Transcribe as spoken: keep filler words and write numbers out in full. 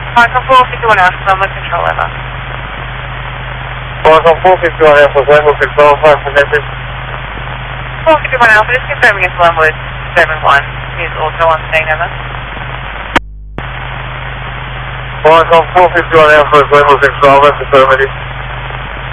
Marco four fifty-one Alpha, Lima Control, over. Marco four fifty-one Alpha, Lima Control, five for message. four fifty-one Alpha, just confirming if Lima seven one is also on scene, over. Marco four fifty-one Alpha, Lima Control, that's affirmative.